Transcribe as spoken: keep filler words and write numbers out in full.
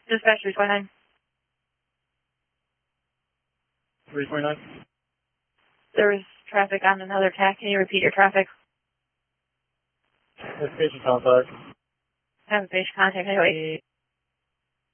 Dispatch three twenty-nine. three twenty-nine. There was traffic on another tack. Can you repeat your traffic? Investigation contact. Have a patient contact anyway.